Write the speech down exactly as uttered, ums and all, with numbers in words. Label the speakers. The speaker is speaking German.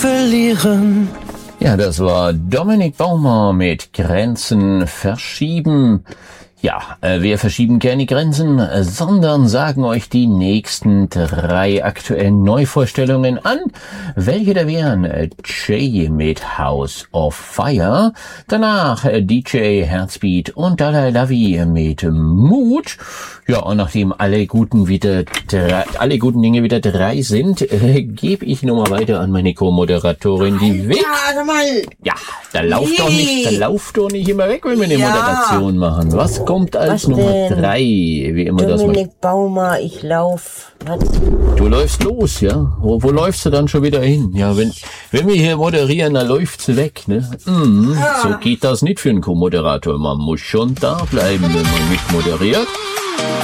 Speaker 1: verlieren.
Speaker 2: Ja, das war Dominik Baumer mit Grenzen verschieben. Ja, äh, wir verschieben keine Grenzen, äh, sondern sagen euch die nächsten drei aktuellen Neuvorstellungen an. Welche da wären? Äh, Jay mit House of Fire, danach äh, D J Heartbeat und Dalai Lavi mit Mut. Ja, und nachdem alle guten wieder drei, alle guten Dinge wieder drei sind, äh, gebe ich nochmal weiter an meine Co-Moderatorin, die weg.
Speaker 3: Ja, mal.
Speaker 2: Ja, da lauft
Speaker 3: Nee.
Speaker 2: doch nicht, da lauft doch nicht immer weg, wenn wir eine
Speaker 3: Ja.
Speaker 2: Moderation machen. Was kommt als
Speaker 3: Was
Speaker 2: Nummer
Speaker 3: denn?
Speaker 2: drei? Wie immer das mal.
Speaker 3: Dominik Baumer, ich lauf. Was?
Speaker 2: Du läufst los, ja? Wo, wo läufst du dann schon wieder hin? Ja, wenn, wenn wir hier moderieren, dann läuft's weg, ne? Mhm, so geht das nicht für einen Co-Moderator. Man muss schon da bleiben, wenn man nicht moderiert.